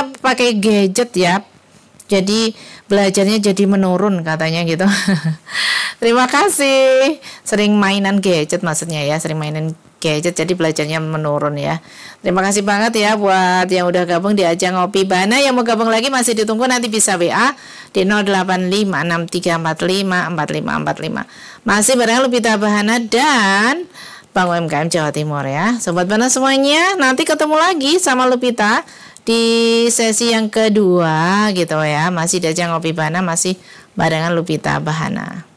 karena pakai gadget ya, jadi belajarnya jadi menurun katanya gitu. Terima kasih. Sering mainan gadget maksudnya ya, sering mainan gadget jadi belajarnya menurun ya. Terima kasih banget ya buat yang udah gabung di Ajang Ngopi Bahana. Yang mau gabung lagi masih ditunggu, nanti bisa WA di 085635454545. Masih bareng Lupita Bahana dan Bang UMKM Jawa Timur ya. Sobat Bahana semuanya, nanti ketemu lagi sama Lupita di sesi yang kedua gitu ya. Masih di Ajang Ngopi Bahana, masih barengan Lupita Bahana.